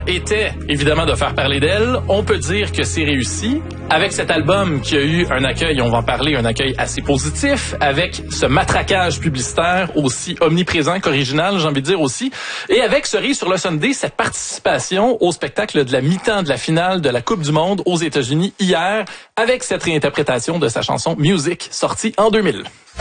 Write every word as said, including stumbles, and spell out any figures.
était évidemment de faire parler d'elle. On peut dire que c'est réussi. Avec cet album qui a eu un accueil, on va en parler, un accueil assez positif, avec ce matraquage publicitaire aussi omniprésent qu'original, j'ai envie de dire aussi, et avec Cerise sur le Sunday, cette participation au spectacle de la mi-temps de la finale de la Coupe du Monde aux États-Unis hier, avec cette réinterprétation de sa chanson Music, sortie en deux mille.